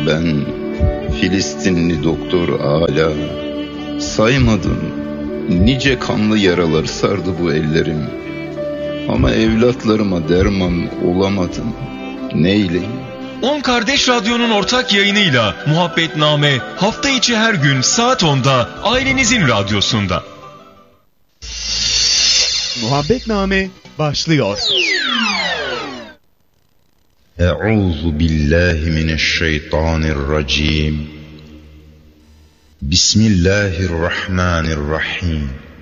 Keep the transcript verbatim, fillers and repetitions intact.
Ben Filistinli doktor Ala, saymadın nice kanlı yaralar sardı bu ellerim. Ama evlatlarıma derman olamadım, neyleyim? On Kardeş Radyo'nun ortak yayınıyla Muhabbetname hafta içi her gün saat onda ailenizin radyosunda. Muhabbetname başlıyor. Euzu billahi mineşşeytanirracim. Bismillahirrahmanirrahim.